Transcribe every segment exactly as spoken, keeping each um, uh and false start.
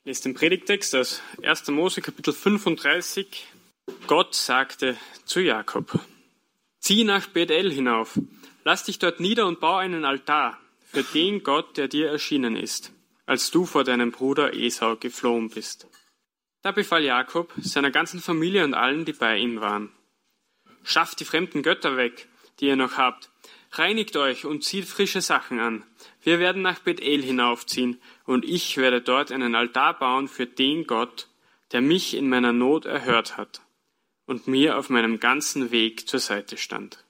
Ich lese den Predigtext aus erster Mose Kapitel fünfunddreißig. Gott sagte zu Jakob: Zieh nach Bethel hinauf, lass dich dort nieder und bau einen Altar für den Gott, der dir erschienen ist, als du vor deinem Bruder Esau geflohen bist. Da befahl Jakob seiner ganzen Familie und allen, die bei ihm waren: Schafft die fremden Götter weg, die ihr noch habt, reinigt euch und zieht frische Sachen an. Wir werden nach Bethel hinaufziehen, und ich werde dort einen Altar bauen für den Gott, der mich in meiner Not erhört hat und mir auf meinem ganzen Weg zur Seite stand.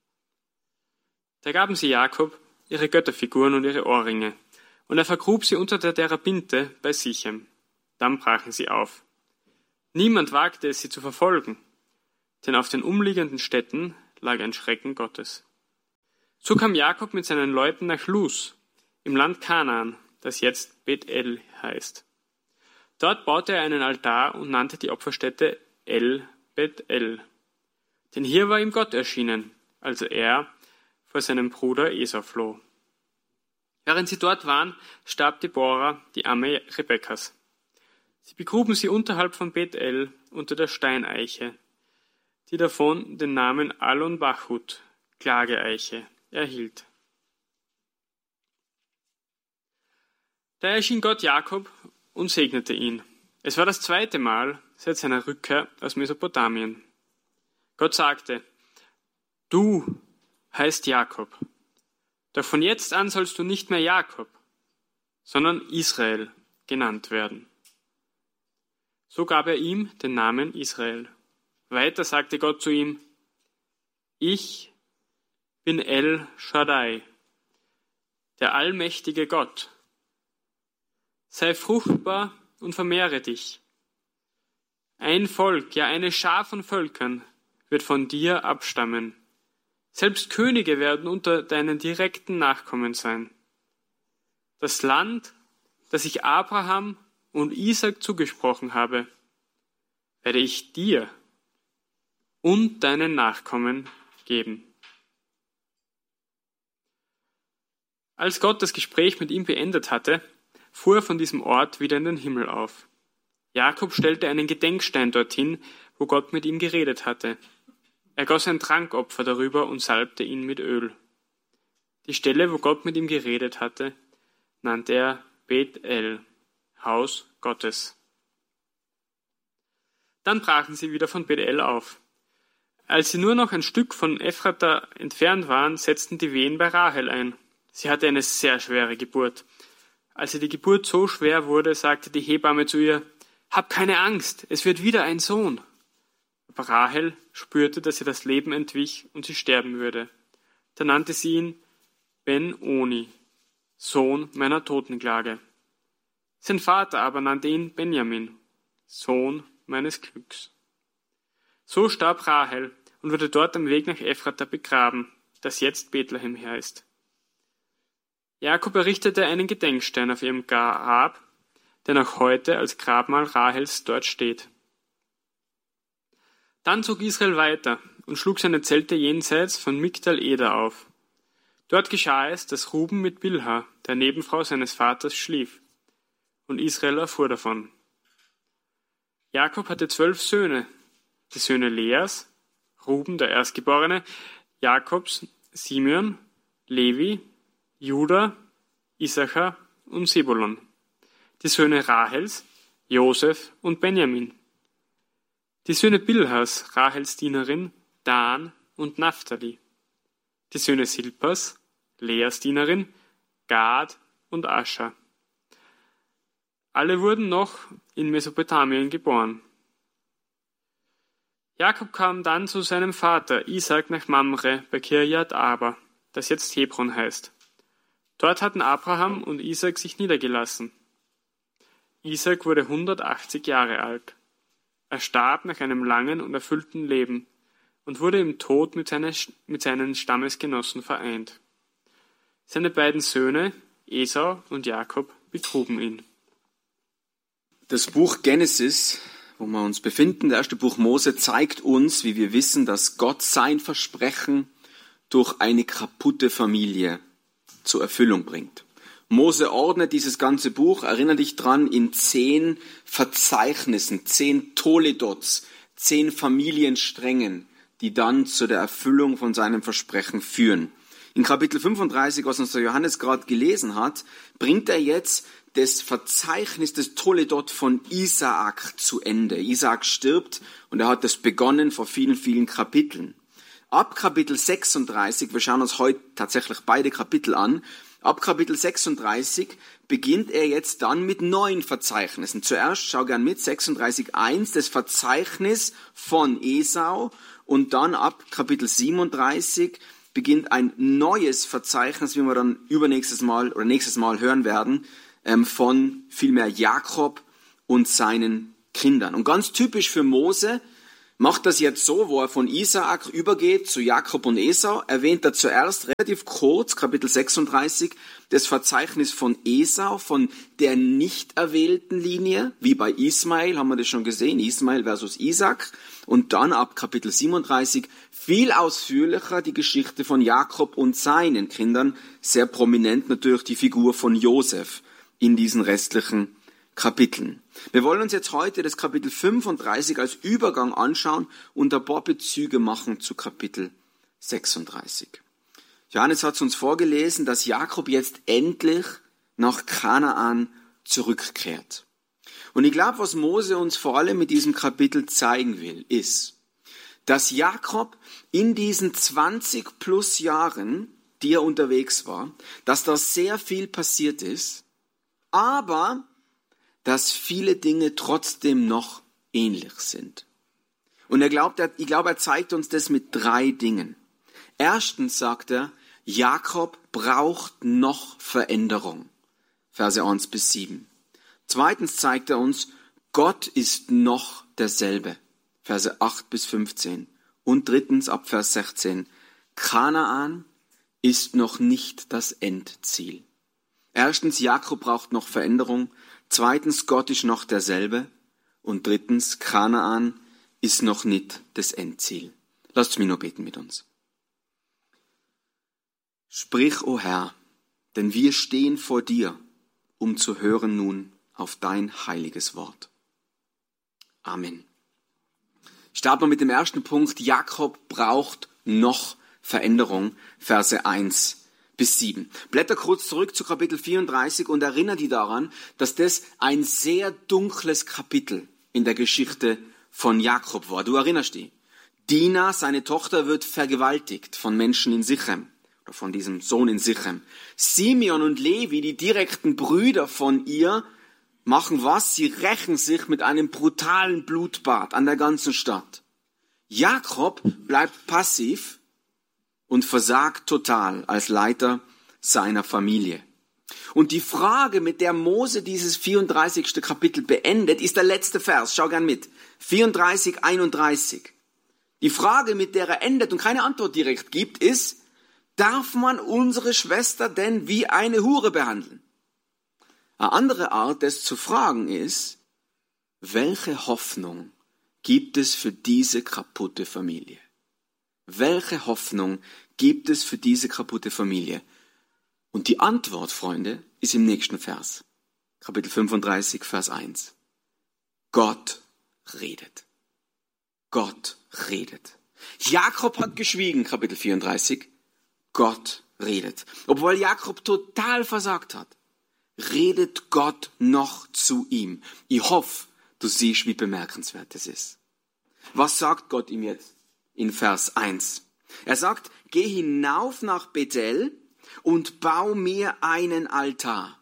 Da gaben sie Jakob ihre Götterfiguren und ihre Ohrringe, und er vergrub sie unter der Terebinte bei Sichem. Dann brachen sie auf. Niemand wagte es, sie zu verfolgen, denn auf den umliegenden Städten lag ein Schrecken Gottes. So kam Jakob mit seinen Leuten nach Luz, im Land Kanaan, das jetzt Bethel heißt. Dort baute er einen Altar und nannte die Opferstätte El Bethel. Denn hier war ihm Gott erschienen, als er vor seinem Bruder Esau floh. Während sie dort waren, starb Deborah, die Amme Rebekkas. Sie begruben sie unterhalb von Bethel unter der Steineiche, die davon den Namen Allon Bachut, Klageeiche, erhielt. Da erschien Gott Jakob und segnete ihn. Es war das zweite Mal seit seiner Rückkehr aus Mesopotamien. Gott sagte: Du heißt Jakob, doch von jetzt an sollst du nicht mehr Jakob, sondern Israel genannt werden. So gab er ihm den Namen Israel. Weiter sagte Gott zu ihm: Ich bin El Shaddai, der allmächtige Gott. Sei fruchtbar und vermehre dich. Ein Volk, ja eine Schar von Völkern, wird von dir abstammen. Selbst Könige werden unter deinen direkten Nachkommen sein. Das Land, das ich Abraham und Isaak zugesprochen habe, werde ich dir und deinen Nachkommen geben. Als Gott das Gespräch mit ihm beendet hatte, fuhr er von diesem Ort wieder in den Himmel auf. Jakob stellte einen Gedenkstein dorthin, wo Gott mit ihm geredet hatte. Er goss ein Trankopfer darüber und salbte ihn mit Öl. Die Stelle, wo Gott mit ihm geredet hatte, nannte er Bethel, Haus Gottes. Dann brachen sie wieder von Bethel auf. Als sie nur noch ein Stück von Ephrata entfernt waren, setzten die Wehen bei Rahel ein. Sie hatte eine sehr schwere Geburt. Als ihr die Geburt so schwer wurde, sagte die Hebamme zu ihr: Hab keine Angst, es wird wieder ein Sohn. Aber Rahel spürte, dass ihr das Leben entwich und sie sterben würde. Da nannte sie ihn Ben-Oni, Sohn meiner Totenklage. Sein Vater aber nannte ihn Benjamin, Sohn meines Glücks. So starb Rahel und wurde dort am Weg nach Ephrata begraben, das jetzt Bethlehem heißt. Jakob errichtete einen Gedenkstein auf ihrem Grab, der noch heute als Grabmal Rahels dort steht. Dann zog Israel weiter und schlug seine Zelte jenseits von Migdal Eder auf. Dort geschah es, dass Ruben mit Bilha, der Nebenfrau seines Vaters, schlief, und Israel erfuhr davon. Jakob hatte zwölf Söhne, die Söhne Leas, Ruben der Erstgeborene, Jakobs, Simeon, Levi, Juda, Issachar und Sebulon, die Söhne Rahels, Josef und Benjamin, die Söhne Bilhas, Rahels Dienerin, Dan und Naphtali, die Söhne Silpas, Leas Dienerin, Gad und Ascher. Alle wurden noch in Mesopotamien geboren. Jakob kam dann zu seinem Vater Isaak nach Mamre bei Kirjat Arba, das jetzt Hebron heißt. Dort hatten Abraham und Isaak sich niedergelassen. Isaak wurde hundertachtzig Jahre alt. Er starb nach einem langen und erfüllten Leben und wurde im Tod mit, seine, mit seinen Stammesgenossen vereint. Seine beiden Söhne, Esau und Jakob, begruben ihn. Das Buch Genesis, wo wir uns befinden, das erste Buch Mose, zeigt uns, wie wir wissen, dass Gott sein Versprechen durch eine kaputte Familie zur Erfüllung bringt. Mose ordnet dieses ganze Buch, erinnere dich dran, in zehn Verzeichnissen, zehn Toledots, zehn Familiensträngen, die dann zu der Erfüllung von seinem Versprechen führen. In Kapitel fünfunddreißig, was uns der Johannes gerade gelesen hat, bringt er jetzt das Verzeichnis des Toledot von Isaak zu Ende. Isaak stirbt und er hat das begonnen vor vielen, vielen Kapiteln. Ab Kapitel sechsunddreißig, wir schauen uns heute tatsächlich beide Kapitel an, ab Kapitel sechsunddreißig beginnt er jetzt dann mit neuen Verzeichnissen. Zuerst, schau gern mit, sechsunddreißig Punkt eins, das Verzeichnis von Esau, und dann ab Kapitel siebenunddreißig beginnt ein neues Verzeichnis, wie wir dann übernächstes Mal oder nächstes Mal hören werden, von vielmehr Jakob und seinen Kindern. Und ganz typisch für Mose macht das jetzt so, wo er von Isaak übergeht zu Jakob und Esau, erwähnt er zuerst relativ kurz, Kapitel sechsunddreißig, das Verzeichnis von Esau, von der nicht erwählten Linie, wie bei Ismael, haben wir das schon gesehen, Ismael versus Isaak. Und dann ab Kapitel siebenunddreißig viel ausführlicher die Geschichte von Jakob und seinen Kindern, sehr prominent natürlich die Figur von Josef in diesen restlichen Kapiteln. Wir wollen uns jetzt heute das Kapitel fünfunddreißig als Übergang anschauen und ein paar Bezüge machen zu Kapitel sechsunddreißig. Johannes hat uns vorgelesen, dass Jakob jetzt endlich nach Kanaan zurückkehrt. Und ich glaube, was Mose uns vor allem mit diesem Kapitel zeigen will, ist, dass Jakob in diesen zwanzig plus Jahren, die er unterwegs war, dass da sehr viel passiert ist, aber dass viele Dinge trotzdem noch ähnlich sind. Und er glaubt, er, ich glaube, er zeigt uns das mit drei Dingen. Erstens sagt er, Jakob braucht noch Veränderung. Verse eins bis sieben. Zweitens zeigt er uns, Gott ist noch derselbe. Verse acht bis fünfzehn. Und drittens ab Vers sechzehn. Kanaan ist noch nicht das Endziel. Erstens, Jakob braucht noch Veränderung. Zweitens, Gott ist noch derselbe. Und drittens, Kanaan ist noch nicht das Endziel. Lasst mich nur beten mit uns. Sprich, o Herr, denn wir stehen vor dir, um zu hören nun auf dein heiliges Wort. Amen. Starten wir mit dem ersten Punkt. Jakob braucht noch Veränderung. Verse eins bis sieben. Blätter kurz zurück zu Kapitel vierunddreißig und erinnere dich daran, dass das ein sehr dunkles Kapitel in der Geschichte von Jakob war. Du erinnerst dich. Dina, seine Tochter, wird vergewaltigt von Menschen in Sichem oder von diesem Sohn in Sichem. Simeon und Levi, die direkten Brüder von ihr, machen was? Sie rächen sich mit einem brutalen Blutbad an der ganzen Stadt. Jakob bleibt passiv und versagt total als Leiter seiner Familie. Und die Frage, mit der Mose dieses vierunddreißigste Kapitel beendet, ist der letzte Vers. Schau gern mit. vierunddreißig, einunddreißig. Die Frage, mit der er endet und keine Antwort direkt gibt, ist, darf man unsere Schwester denn wie eine Hure behandeln? Eine andere Art, das zu fragen ist, welche Hoffnung gibt es für diese kaputte Familie? Welche Hoffnung gibt es für diese kaputte Familie? Und die Antwort, Freunde, ist im nächsten Vers. Kapitel fünfunddreißig, Vers eins. Gott redet. Gott redet. Jakob hat geschwiegen, Kapitel vierunddreißig. Gott redet. Obwohl Jakob total versagt hat, redet Gott noch zu ihm. Ich hoffe, du siehst, wie bemerkenswert es ist. Was sagt Gott ihm jetzt in Vers eins? Er sagt, geh hinauf nach Bethel und bau mir einen Altar.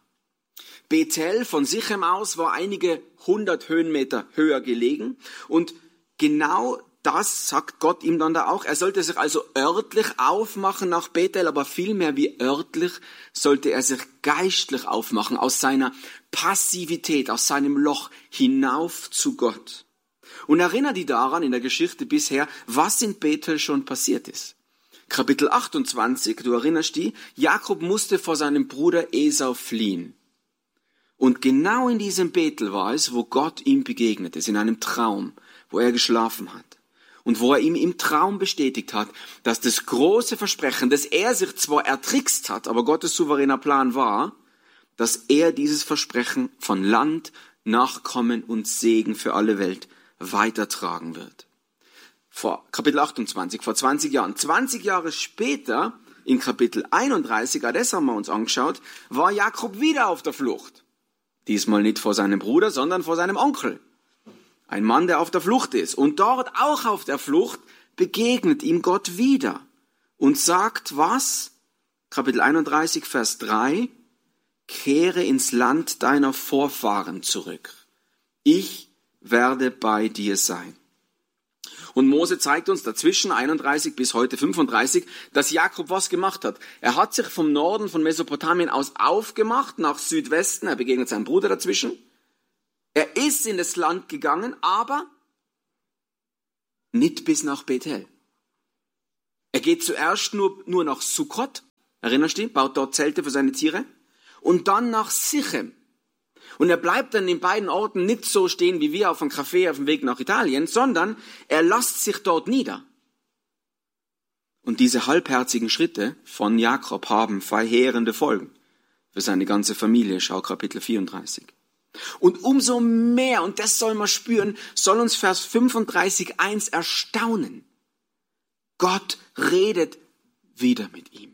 Bethel von Sichem aus war einige hundert Höhenmeter höher gelegen und genau das sagt Gott ihm dann da auch. Er sollte sich also örtlich aufmachen nach Bethel, aber vielmehr wie örtlich sollte er sich geistlich aufmachen, aus seiner Passivität, aus seinem Loch hinauf zu Gott. Und erinnere dich daran in der Geschichte bisher, was in Bethel schon passiert ist. Kapitel achtundzwanzig, du erinnerst dich, Jakob musste vor seinem Bruder Esau fliehen. Und genau in diesem Bethel war es, wo Gott ihm begegnet ist, in einem Traum, wo er geschlafen hat. Und wo er ihm im Traum bestätigt hat, dass das große Versprechen, das er sich zwar ertrickst hat, aber Gottes souveräner Plan war, dass er dieses Versprechen von Land, Nachkommen und Segen für alle Welt weitertragen wird. Vor Kapitel achtundzwanzig, vor zwanzig Jahren. zwanzig Jahre später, in Kapitel einunddreißig, ah, das haben wir uns angeschaut, war Jakob wieder auf der Flucht. Diesmal nicht vor seinem Bruder, sondern vor seinem Onkel. Ein Mann, der auf der Flucht ist. Und dort auch auf der Flucht begegnet ihm Gott wieder und sagt was? Kapitel einunddreißig, Vers drei. Kehre ins Land deiner Vorfahren zurück. Ich werde bei dir sein. Und Mose zeigt uns dazwischen einunddreißig bis heute fünfunddreißig, dass Jakob was gemacht hat. Er hat sich vom Norden von Mesopotamien aus aufgemacht nach Südwesten. Er begegnet seinem Bruder dazwischen. Er ist in das Land gegangen, aber nicht bis nach Bethel. Er geht zuerst nur, nur nach Sukkot, erinnerst du dich, baut dort Zelte für seine Tiere, und dann nach Sichem. Und er bleibt dann in beiden Orten nicht so stehen wie wir auf einem Café auf dem Weg nach Italien, sondern er lässt sich dort nieder. Und diese halbherzigen Schritte von Jakob haben verheerende Folgen für seine ganze Familie. Schau Kapitel vierunddreißig. Und umso mehr, und das soll man spüren, soll uns Vers fünfunddreißig eins erstaunen. Gott redet wieder mit ihm.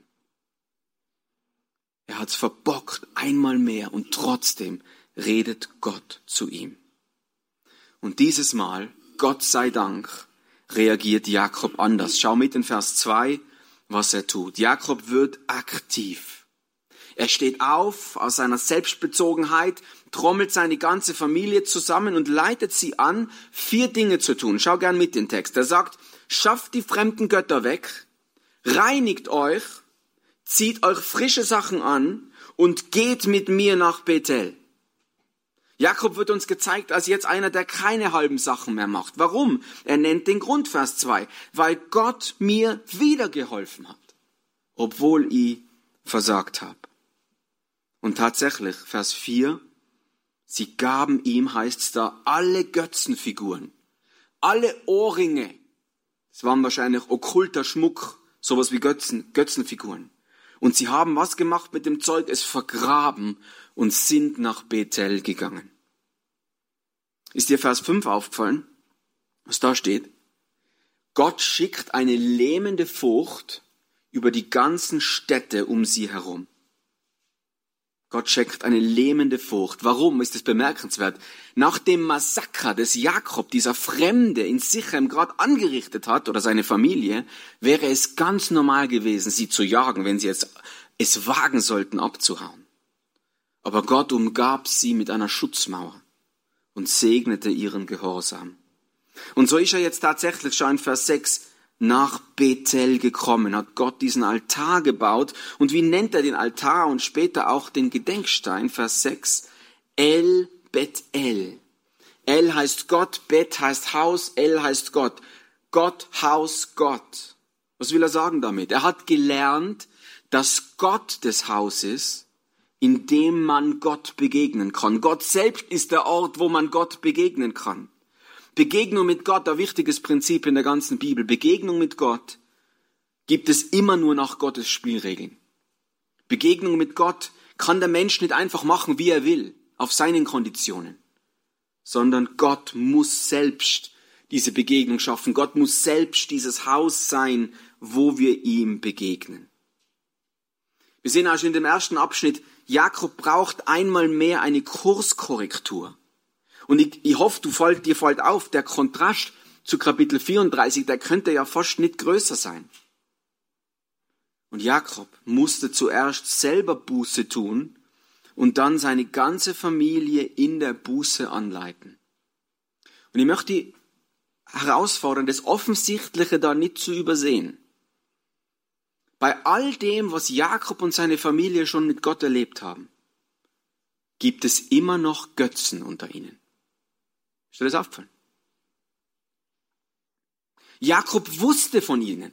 Er hat's verbockt, einmal mehr, und trotzdem redet Gott zu ihm. Und dieses Mal, Gott sei Dank, reagiert Jakob anders. Schau mit in Vers zwei, was er tut. Jakob wird aktiv. Er steht auf aus seiner Selbstbezogenheit, trommelt seine ganze Familie zusammen und leitet sie an, vier Dinge zu tun. Schau gern mit den Text. Er sagt, schafft die fremden Götter weg, reinigt euch, zieht euch frische Sachen an und geht mit mir nach Bethel. Jakob wird uns gezeigt als jetzt einer, der keine halben Sachen mehr macht. Warum? Er nennt den Grund, Vers zwei. Weil Gott mir wieder geholfen hat, obwohl ich versagt habe. Und tatsächlich, Vers vier, sie gaben ihm, heißt es da, alle Götzenfiguren, alle Ohrringe. Es waren wahrscheinlich okkulter Schmuck, sowas wie Götzen, Götzenfiguren. Und sie haben was gemacht mit dem Zeug? Es vergraben und sind nach Bethel gegangen. Ist dir Vers fünf aufgefallen, was da steht? Gott schickt eine lähmende Furcht über die ganzen Städte um sie herum. Gott schickt eine lähmende Furcht. Warum ist das bemerkenswert? Nach dem Massaker des Jakob, dieser Fremde in Sichem gerade angerichtet hat, oder seine Familie, wäre es ganz normal gewesen, sie zu jagen, wenn sie jetzt es wagen sollten, abzuhauen. Aber Gott umgab sie mit einer Schutzmauer und segnete ihren Gehorsam. Und so ist er jetzt tatsächlich schon in Vers sechs nach Bethel gekommen, hat Gott diesen Altar gebaut. Und wie nennt er den Altar und später auch den Gedenkstein? Vers sechs, El Bethel. El heißt Gott, Bet heißt Haus, El heißt Gott. Gott, Haus, Gott. Was will er sagen damit? Er hat gelernt, dass Gott das Haus ist, in dem man Gott begegnen kann. Gott selbst ist der Ort, wo man Gott begegnen kann. Begegnung mit Gott, ein wichtiges Prinzip in der ganzen Bibel. Begegnung mit Gott gibt es immer nur nach Gottes Spielregeln. Begegnung mit Gott kann der Mensch nicht einfach machen, wie er will, auf seinen Konditionen, sondern Gott muss selbst diese Begegnung schaffen. Gott muss selbst dieses Haus sein, wo wir ihm begegnen. Wir sehen also in dem ersten Abschnitt, Jakob braucht einmal mehr eine Kurskorrektur. Und ich, ich hoffe, du fällt, dir fällt auf, der Kontrast zu Kapitel vierunddreißig, der könnte ja fast nicht größer sein. Und Jakob musste zuerst selber Buße tun und dann seine ganze Familie in der Buße anleiten. Und ich möchte die herausfordern, das Offensichtliche da nicht zu übersehen. Bei all dem, was Jakob und seine Familie schon mit Gott erlebt haben, gibt es immer noch Götzen unter ihnen. Ist dir das aufgefallen? Jakob wusste von ihnen,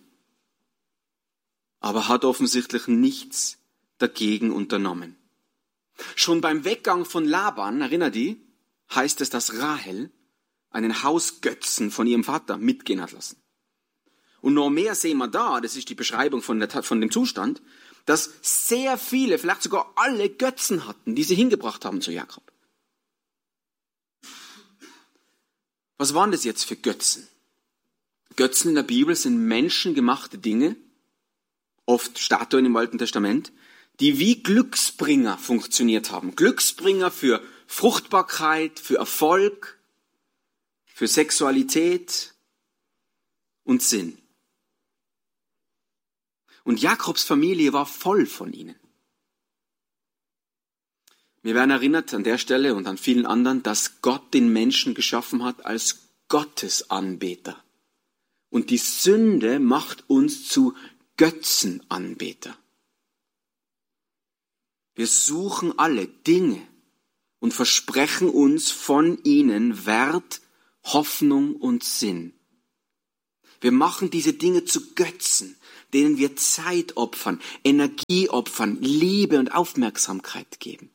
aber hat offensichtlich nichts dagegen unternommen. Schon beim Weggang von Laban, erinnert ihr, heißt es, dass Rahel einen Hausgötzen von ihrem Vater mitgehen hat lassen. Und noch mehr sehen wir da, das ist die Beschreibung von, der, von dem Zustand, dass sehr viele, vielleicht sogar alle Götzen hatten, die sie hingebracht haben zu Jakob. Was waren das jetzt für Götzen? Götzen in der Bibel sind menschengemachte Dinge, oft Statuen im Alten Testament, die wie Glücksbringer funktioniert haben. Glücksbringer für Fruchtbarkeit, für Erfolg, für Sexualität und Sinn. Und Jakobs Familie war voll von ihnen. Wir werden erinnert an der Stelle und an vielen anderen, dass Gott den Menschen geschaffen hat als Gottesanbeter. Und die Sünde macht uns zu Götzenanbeter. Wir suchen alle Dinge und versprechen uns von ihnen Wert, Hoffnung und Sinn. Wir machen diese Dinge zu Götzen, denen wir Zeit opfern, Energie opfern, Liebe und Aufmerksamkeit geben.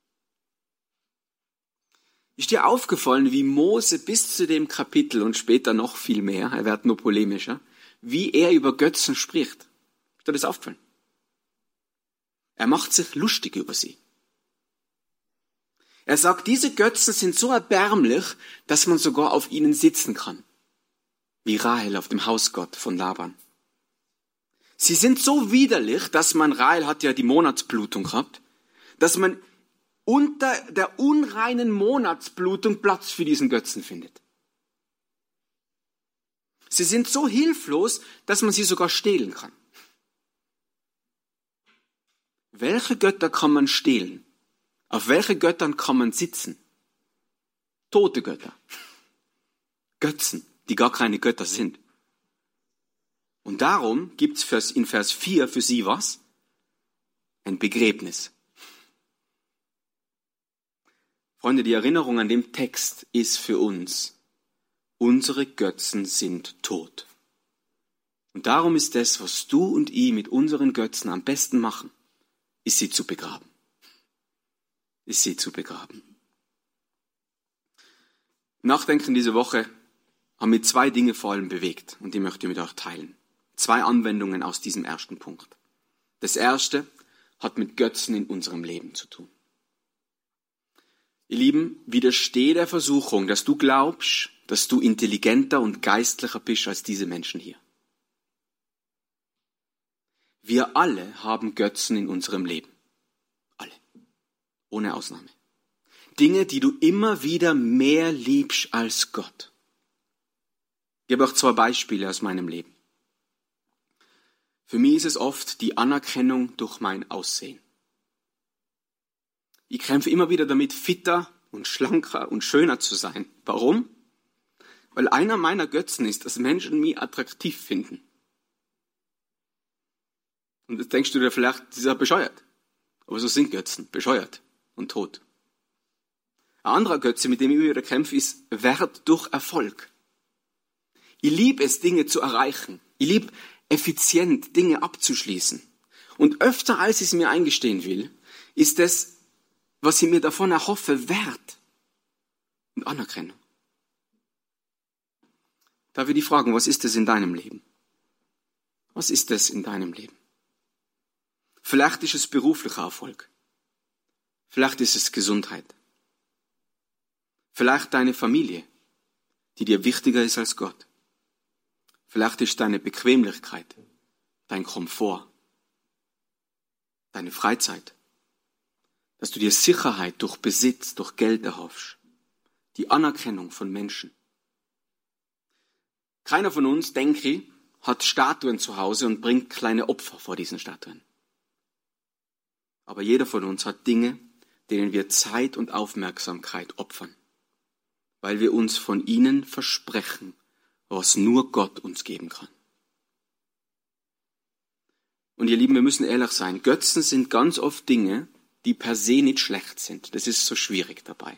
Ist dir aufgefallen, wie Mose bis zu dem Kapitel und später noch viel mehr, er wird nur polemischer, wie er über Götzen spricht? Ist dir das aufgefallen? Er macht sich lustig über sie. Er sagt, diese Götzen sind so erbärmlich, dass man sogar auf ihnen sitzen kann. Wie Rahel auf dem Hausgott von Laban. Sie sind so widerlich, dass man, Rahel hat ja die Monatsblutung gehabt, dass man unter der unreinen Monatsblutung Platz für diesen Götzen findet. Sie sind so hilflos, dass man sie sogar stehlen kann. Welche Götter kann man stehlen? Auf welche Göttern kann man sitzen? Tote Götter. Götzen, die gar keine Götter sind. Und darum gibt es in Vers vier für sie was? Ein Begräbnis. Freunde, die Erinnerung an dem Text ist für uns, unsere Götzen sind tot. Und darum ist das, was du und ich mit unseren Götzen am besten machen, ist sie zu begraben. Ist sie zu begraben. Nachdenken diese Woche haben mir zwei Dinge vor allem bewegt und die möchte ich mit euch teilen. Zwei Anwendungen aus diesem ersten Punkt. Das erste hat mit Götzen in unserem Leben zu tun. Ihr Lieben, widersteh der Versuchung, dass du glaubst, dass du intelligenter und geistlicher bist als diese Menschen hier. Wir alle haben Götzen in unserem Leben. Alle. Ohne Ausnahme. Dinge, die du immer wieder mehr liebst als Gott. Ich gebe auch zwei Beispiele aus meinem Leben. Für mich ist es oft die Anerkennung durch mein Aussehen. Ich kämpfe immer wieder damit, fitter und schlanker und schöner zu sein. Warum? Weil einer meiner Götzen ist, dass Menschen mich attraktiv finden. Und jetzt denkst du dir vielleicht, das ist ja bescheuert. Aber so sind Götzen, bescheuert und tot. Ein anderer Götze, mit dem ich immer wieder kämpfe, ist Wert durch Erfolg. Ich liebe es, Dinge zu erreichen. Ich liebe effizient Dinge abzuschließen. Und öfter, als ich es mir eingestehen will, ist es, was ich mir davon erhoffe, Wert und Anerkennung. Darf ich dich fragen, was ist es in deinem Leben? Was ist es in deinem Leben? Vielleicht ist es beruflicher Erfolg. Vielleicht ist es Gesundheit. Vielleicht deine Familie, die dir wichtiger ist als Gott. Vielleicht ist deine Bequemlichkeit, dein Komfort, deine Freizeit. Dass du dir Sicherheit durch Besitz, durch Geld erhoffst. Die Anerkennung von Menschen. Keiner von uns, denke ich, hat Statuen zu Hause und bringt kleine Opfer vor diesen Statuen. Aber jeder von uns hat Dinge, denen wir Zeit und Aufmerksamkeit opfern. Weil wir uns von ihnen versprechen, was nur Gott uns geben kann. Und ihr Lieben, wir müssen ehrlich sein. Götzen sind ganz oft Dinge, die per se nicht schlecht sind. Das ist so schwierig dabei.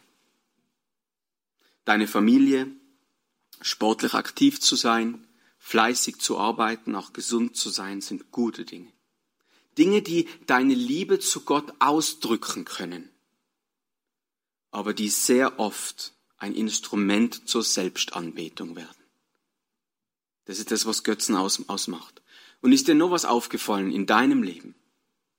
Deine Familie, sportlich aktiv zu sein, fleißig zu arbeiten, auch gesund zu sein, sind gute Dinge. Dinge, die deine Liebe zu Gott ausdrücken können, aber die sehr oft ein Instrument zur Selbstanbetung werden. Das ist das, was Götzen aus, ausmacht. Und ist dir noch was aufgefallen in deinem Leben?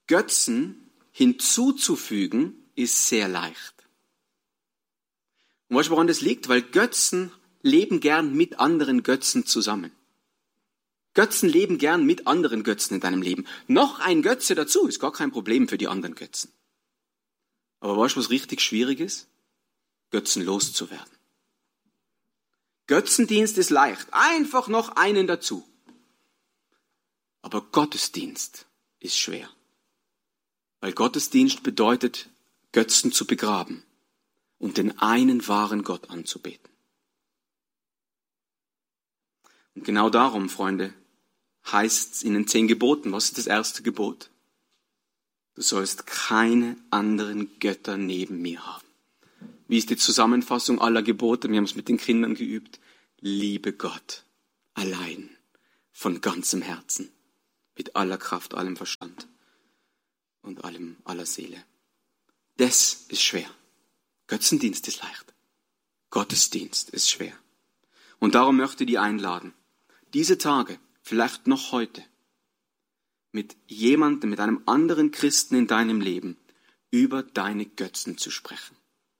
Götzen hinzuzufügen ist sehr leicht. Und weißt du, woran das liegt? Weil Götzen leben gern mit anderen Götzen zusammen. Götzen leben gern mit anderen Götzen in deinem Leben. Noch ein Götze dazu ist gar kein Problem für die anderen Götzen. Aber weißt du, was richtig schwierig ist? Götzen loszuwerden. Götzendienst ist leicht. Einfach noch einen dazu. Aber Gottesdienst ist schwer. Weil Gottesdienst bedeutet, Götzen zu begraben und den einen wahren Gott anzubeten. Und genau darum, Freunde, heißt es in den zehn Geboten, was ist das erste Gebot? Du sollst keine anderen Götter neben mir haben. Wie ist die Zusammenfassung aller Gebote? Wir haben es mit den Kindern geübt. Liebe Gott allein, von ganzem Herzen, mit aller Kraft, allem Verstand und allem, aller Seele. Das ist schwer. Götzendienst ist leicht. Gottesdienst ist schwer. Und darum möchte ich dich einladen, diese Tage, vielleicht noch heute, mit jemandem, mit einem anderen Christen in deinem Leben über deine Götzen zu sprechen.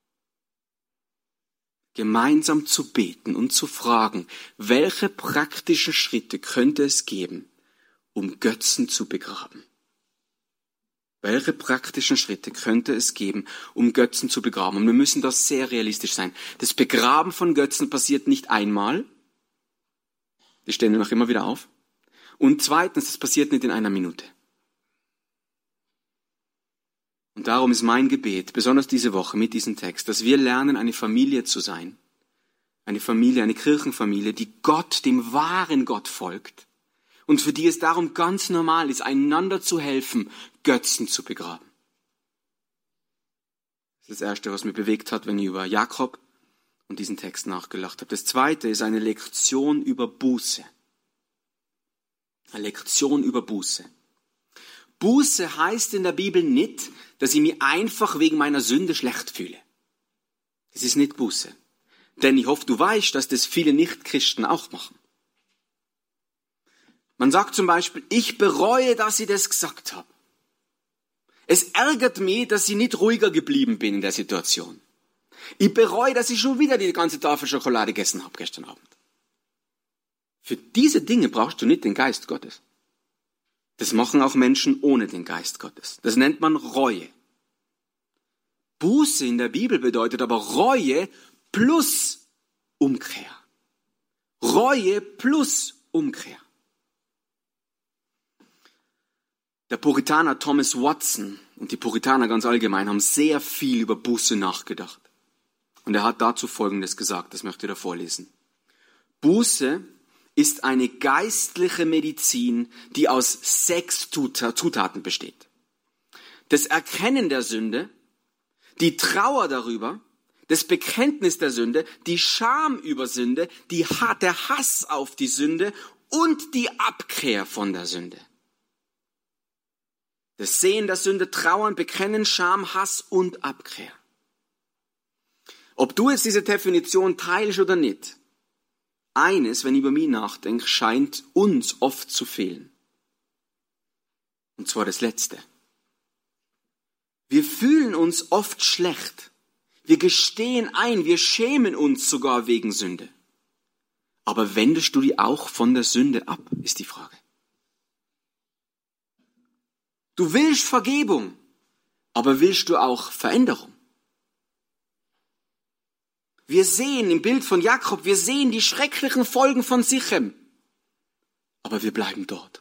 Gemeinsam zu beten und zu fragen, welche praktischen Schritte könnte es geben, um Götzen zu begraben? Welche praktischen Schritte könnte es geben, um Götzen zu begraben? Und wir müssen da sehr realistisch sein. Das Begraben von Götzen passiert nicht einmal. Die stehen noch immer wieder auf. Und zweitens, das passiert nicht in einer Minute. Und darum ist mein Gebet, besonders diese Woche mit diesem Text, dass wir lernen, eine Familie zu sein. Eine Familie, eine Kirchenfamilie, die Gott, dem wahren Gott folgt. Und für die es darum ganz normal ist, einander zu helfen, Götzen zu begraben. Das ist das Erste, was mich bewegt hat, wenn ich über Jakob und diesen Text nachgedacht habe. Das Zweite ist eine Lektion über Buße. Eine Lektion über Buße. Buße heißt in der Bibel nicht, dass ich mich einfach wegen meiner Sünde schlecht fühle. Das ist nicht Buße. Denn ich hoffe, du weißt, dass das viele Nichtchristen auch machen. Man sagt zum Beispiel, ich bereue, dass ich das gesagt habe. Es ärgert mich, dass ich nicht ruhiger geblieben bin in der Situation. Ich bereue, dass ich schon wieder die ganze Tafel Schokolade gegessen habe gestern Abend. Für diese Dinge brauchst du nicht den Geist Gottes. Das machen auch Menschen ohne den Geist Gottes. Das nennt man Reue. Buße in der Bibel bedeutet aber Reue plus Umkehr. Reue plus Umkehr. Der Puritaner Thomas Watson und die Puritaner ganz allgemein haben sehr viel über Buße nachgedacht. Und er hat dazu Folgendes gesagt, das möchte ich da vorlesen. Buße ist eine geistliche Medizin, die aus sechs Zutaten besteht. Das Erkennen der Sünde, die Trauer darüber, das Bekenntnis der Sünde, die Scham über Sünde, die, der Hass auf die Sünde und die Abkehr von der Sünde. Das Sehen der Sünde, Trauern, Bekennen, Scham, Hass und Abkehr. Ob du jetzt diese Definition teilst oder nicht, eines, wenn ich über mich nachdenke, scheint uns oft zu fehlen. Und zwar das Letzte. Wir fühlen uns oft schlecht. Wir gestehen ein, wir schämen uns sogar wegen Sünde. Aber wendest du dich auch von der Sünde ab, ist die Frage. Du willst Vergebung, aber willst du auch Veränderung? Wir sehen im Bild von Jakob, wir sehen die schrecklichen Folgen von Sichem, aber wir bleiben dort.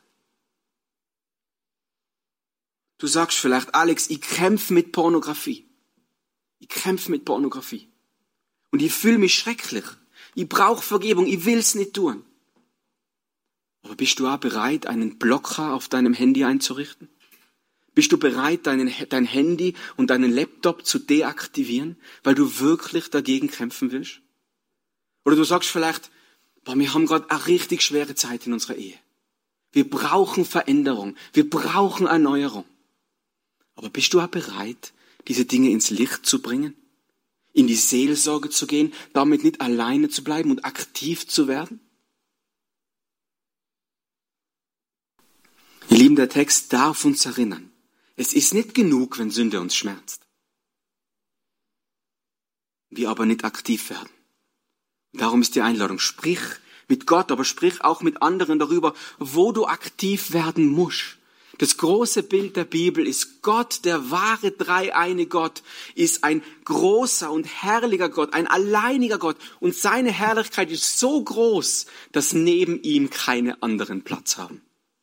Du sagst vielleicht, Alex, ich kämpfe mit Pornografie. Ich kämpfe mit Pornografie. Und ich fühle mich schrecklich. Ich brauche Vergebung, ich will es nicht tun. Aber bist du auch bereit, einen Blocker auf deinem Handy einzurichten? Bist du bereit, deinen, dein Handy und deinen Laptop zu deaktivieren, weil du wirklich dagegen kämpfen willst? Oder du sagst vielleicht, boah, wir haben gerade eine richtig schwere Zeit in unserer Ehe. Wir brauchen Veränderung, wir brauchen Erneuerung. Aber bist du auch bereit, diese Dinge ins Licht zu bringen? In die Seelsorge zu gehen, damit nicht alleine zu bleiben und aktiv zu werden? Ihr Lieben, der Text darf uns erinnern. Es ist nicht genug, wenn Sünde uns schmerzt. Wir aber nicht aktiv werden. Darum ist die Einladung, sprich mit Gott, aber sprich auch mit anderen darüber, wo du aktiv werden musst. Das große Bild der Bibel ist Gott, der wahre dreieine Gott, ist ein großer und herrlicher Gott, ein alleiniger Gott. Und seine Herrlichkeit ist so groß, dass neben ihm keine anderen Platz haben.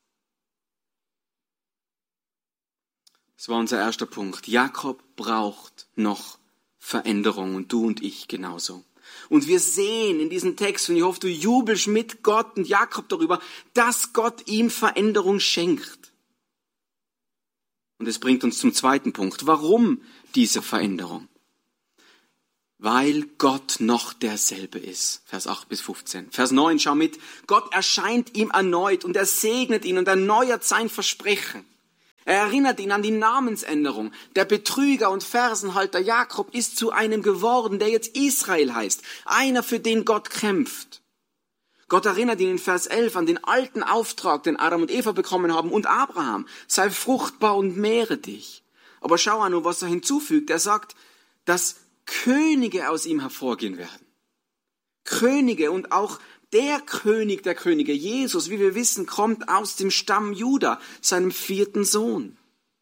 Das war unser erster Punkt. Jakob braucht noch Veränderung und du und ich genauso. Und wir sehen in diesem Text, und ich hoffe, du jubelst mit Gott und Jakob darüber, dass Gott ihm Veränderung schenkt. Und es bringt uns zum zweiten Punkt. Warum diese Veränderung? Weil Gott noch derselbe ist. Vers acht bis fünfzehn. Vers neun, schau mit. Gott erscheint ihm erneut und er segnet ihn und erneuert sein Versprechen. Er erinnert ihn an die Namensänderung. Der Betrüger und Fersenhalter Jakob ist zu einem geworden, der jetzt Israel heißt. Einer, für den Gott kämpft. Gott erinnert ihn in Vers elf an den alten Auftrag, den Adam und Eva bekommen haben und Abraham. Sei fruchtbar und mehre dich. Aber schau an, was er hinzufügt. Er sagt, dass Könige aus ihm hervorgehen werden. Könige und auch der König der Könige, Jesus, wie wir wissen, kommt aus dem Stamm Juda, seinem vierten Sohn.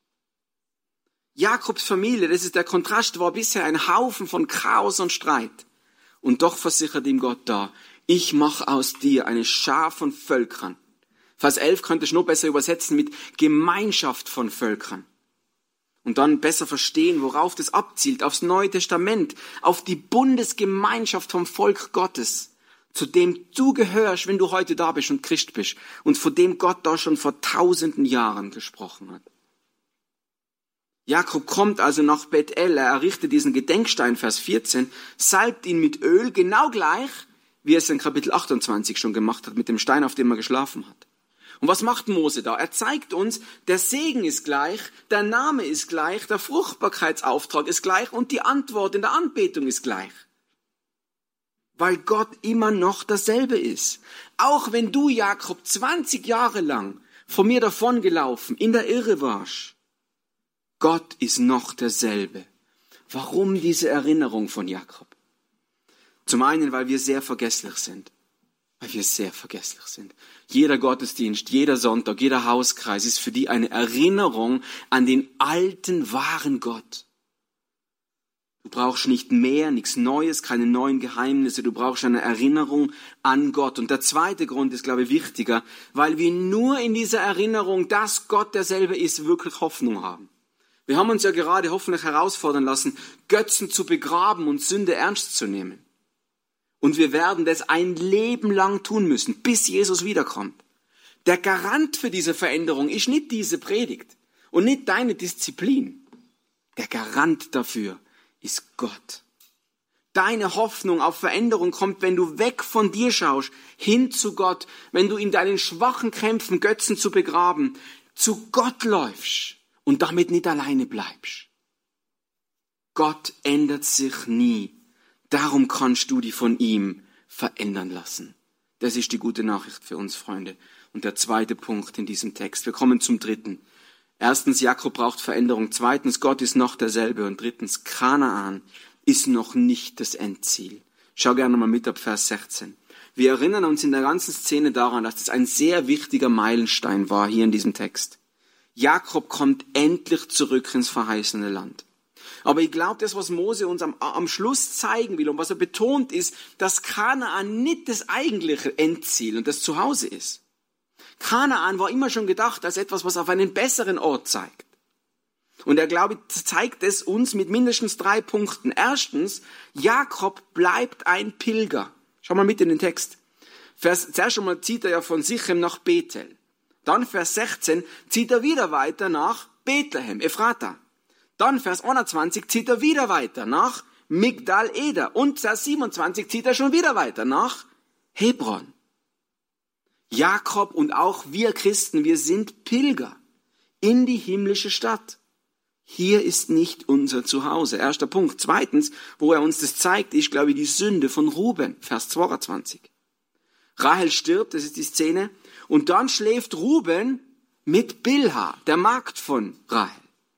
Jakobs Familie, das ist der Kontrast, war bisher ein Haufen von Chaos und Streit. Und doch versichert ihm Gott da, ich mache aus dir eine Schar von Völkern. Vers elf könnte ich noch besser übersetzen mit Gemeinschaft von Völkern. Und dann besser verstehen, worauf das abzielt, aufs Neue Testament, auf die Bundesgemeinschaft vom Volk Gottes, zu dem du gehörst, wenn du heute da bist und Christ bist und von dem Gott da schon vor tausenden Jahren gesprochen hat. Jakob kommt also nach Bethel, er errichtet diesen Gedenkstein, Vers vierzehn, salbt ihn mit Öl, genau gleich, wie er es in Kapitel achtundzwanzig schon gemacht hat, mit dem Stein, auf dem er geschlafen hat. Und was macht Mose da? Er zeigt uns, der Segen ist gleich, der Name ist gleich, der Fruchtbarkeitsauftrag ist gleich und die Antwort in der Anbetung ist gleich. Weil Gott immer noch dasselbe ist. Auch wenn du, Jakob, zwanzig Jahre lang von mir davongelaufen, in der Irre warst, Gott ist noch derselbe. Warum diese Erinnerung von Jakob? Zum einen, weil wir sehr vergesslich sind. Weil wir sehr vergesslich sind. Jeder Gottesdienst, jeder Sonntag, jeder Hauskreis ist für die eine Erinnerung an den alten, wahren Gott. Du brauchst nicht mehr, nichts Neues, keine neuen Geheimnisse. Du brauchst eine Erinnerung an Gott. Und der zweite Grund ist, glaube ich, wichtiger, weil wir nur in dieser Erinnerung, dass Gott derselbe ist, wirklich Hoffnung haben. Wir haben uns ja gerade hoffentlich herausfordern lassen, Götzen zu begraben und Sünde ernst zu nehmen. Und wir werden das ein Leben lang tun müssen, bis Jesus wiederkommt. Der Garant für diese Veränderung ist nicht diese Predigt und nicht deine Disziplin. Der Garant dafür ist Gott. Deine Hoffnung auf Veränderung kommt, wenn du weg von dir schaust, hin zu Gott, wenn du in deinen schwachen Kämpfen, Götzen zu begraben, zu Gott läufst und damit nicht alleine bleibst. Gott ändert sich nie. Darum kannst du dich von ihm verändern lassen. Das ist die gute Nachricht für uns, Freunde. Und der zweite Punkt in diesem Text. Wir kommen zum dritten. Erstens, Jakob braucht Veränderung. Zweitens, Gott ist noch derselbe. Und drittens, Kanaan ist noch nicht das Endziel. Schau gerne mal mit ab Vers sechzehn. Wir erinnern uns in der ganzen Szene daran, dass das ein sehr wichtiger Meilenstein war hier in diesem Text. Jakob kommt endlich zurück ins verheißene Land. Aber ich glaube, das, was Mose uns am, am Schluss zeigen will und was er betont, ist, dass Kanaan nicht das eigentliche Endziel und das Zuhause ist. Kanaan war immer schon gedacht als etwas, was auf einen besseren Ort zeigt. Und er, glaube ich, zeigt es uns mit mindestens drei Punkten. Erstens, Jakob bleibt ein Pilger. Schau mal mit in den Text. Vers, zuerst einmal zieht er ja von Sichem nach Bethel. Dann Vers sechzehn zieht er wieder weiter nach Bethlehem, Ephrata. Dann Vers einundzwanzig zieht er wieder weiter nach Migdal Eder. Und Vers siebenundzwanzig zieht er schon wieder weiter nach Hebron. Jakob und auch wir Christen, wir sind Pilger in die himmlische Stadt. Hier ist nicht unser Zuhause. Erster Punkt. Zweitens, wo er uns das zeigt, ist, glaube ich, die Sünde von Ruben. Vers zweiundzwanzig. Rahel stirbt, das ist die Szene. Und dann schläft Ruben mit Bilha, der Magd von Rahel.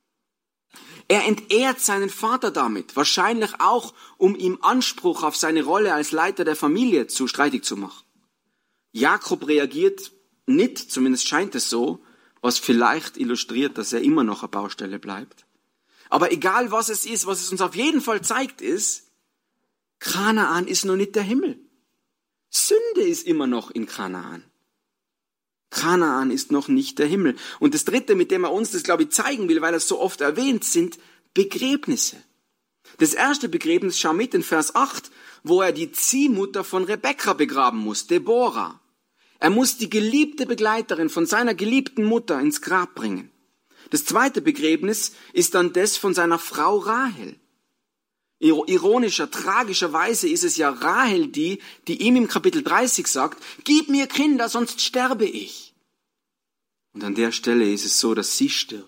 Er entehrt seinen Vater damit, wahrscheinlich auch, um ihm Anspruch auf seine Rolle als Leiter der Familie zu streitig zu machen. Jakob reagiert nicht, zumindest scheint es so, was vielleicht illustriert, dass er immer noch eine Baustelle bleibt. Aber egal was es ist, was es uns auf jeden Fall zeigt, ist, Kanaan ist noch nicht der Himmel. Sünde ist immer noch in Kanaan. Kanaan ist noch nicht der Himmel. Und das Dritte, mit dem er uns das, glaube ich, zeigen will, weil er es so oft erwähnt, sind Begräbnisse. Das erste Begräbnis, schau mit in Vers acht, wo er die Ziehmutter von Rebekka begraben muss, Deborah. Er muss die geliebte Begleiterin von seiner geliebten Mutter ins Grab bringen. Das zweite Begräbnis ist dann das von seiner Frau Rahel. Ironischer, tragischerweise ist es ja Rahel die, die ihm im Kapitel dreißig sagt, gib mir Kinder, sonst sterbe ich. Und an der Stelle ist es so, dass sie stirbt.